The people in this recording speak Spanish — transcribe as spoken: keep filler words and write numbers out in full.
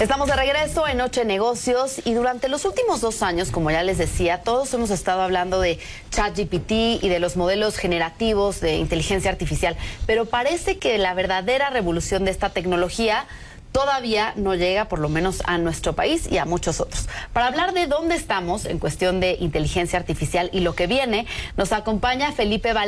Estamos de regreso en Noche Negocios y durante los últimos dos años, como ya les decía, todos hemos estado hablando de ChatGPT y de los modelos generativos de inteligencia artificial, pero parece que la verdadera revolución de esta tecnología todavía no llega, por lo menos a nuestro país y a muchos otros. Para hablar de dónde estamos en cuestión de inteligencia artificial y lo que viene, nos acompaña Felipe Valdez.